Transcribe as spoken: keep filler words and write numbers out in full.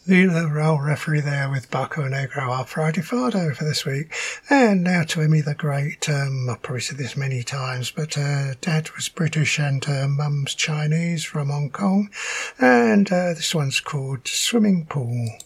The role referee there with Baco Negro, our Friday Fardo for this week. And now to Emmy the Great. Um, I've probably said this many times, but uh, Dad was British and uh, Mum's Chinese from Hong Kong. And uh, this one's called Swimming Pool.